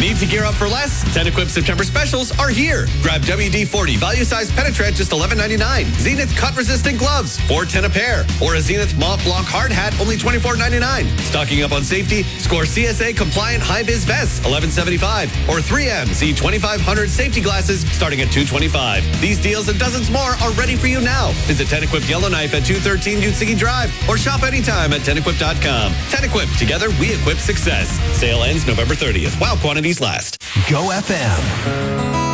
Need to gear up for less? Ten-Equip September specials are here. Grab WD-40 value-size penetrant, just $11.99. Zenith cut-resistant gloves, $4.10 a pair. Or a Zenith Mont Blanc hard hat, only $24.99. Stocking up on safety? Score CSA-compliant high-vis vests, $11.75. Or 3M Z2500 safety glasses, starting at $225. These deals and dozens more are ready for you now. Visit Ten-Equip Yellowknife at 213 Utsigi Drive or shop anytime at Tenequip.com. Ten-Equip, together we equip success. Sale ends November 30th while quantities last. Go FM.